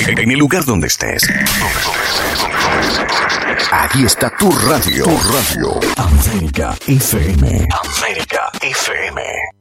En el lugar donde estés. Aquí está tu radio. América FM. América FM.